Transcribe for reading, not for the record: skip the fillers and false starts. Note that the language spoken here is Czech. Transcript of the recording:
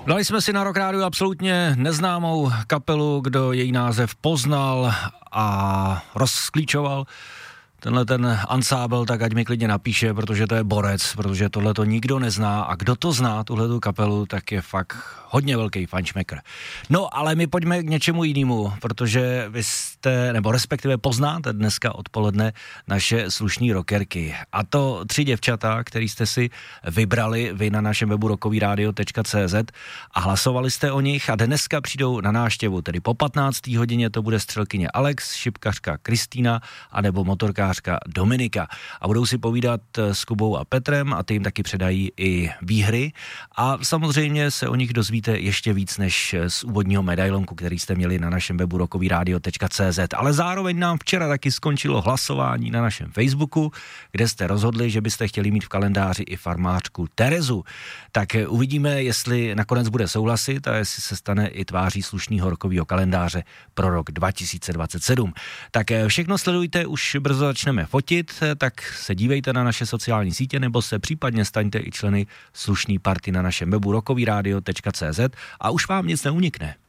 Dali jsme si na Rock Rádiu absolutně neznámou kapelu, kdo její název poznal a rozklíčoval tenhle ten ansábl, tak ať mi klidně napíše, protože to je borec, protože tohle to nikdo nezná a kdo to zná, tuhletu kapelu, tak je fakt hodně velký fanšmekr. No, ale my pojďme k něčemu jinému, protože vy jste, nebo respektive poznáte dneska odpoledne naše slušný rockerky. A to 3 děvčata, který jste si vybrali vy na našem webu rockovyradio.cz a hlasovali jste o nich a dneska přijdou na návštěvu, tedy po 15. hodině to bude střelkyně Alex, šipkařka Kristýna a nebo motorkářka Dominika. A budou si povídat s Kubou a Petrem a ty jim taky předají i výhry a samozřejmě se o nich dozvíte ještě víc než z úvodního medailonku, který jste měli na našem webu rockovyradio.cz. Ale zároveň nám včera taky skončilo hlasování na našem Facebooku, kde jste rozhodli, že byste chtěli mít v kalendáři i farmářku Terezu. Tak uvidíme, jestli nakonec bude souhlasit a jestli se stane i tváří slušného rockového kalendáře pro rok 2027. Tak všechno sledujte, už brzo začneme fotit, tak se dívejte na naše sociální sítě nebo se případně staňte i členy slušný party na našem webu rockovyradio.cz a už vám nic neunikne.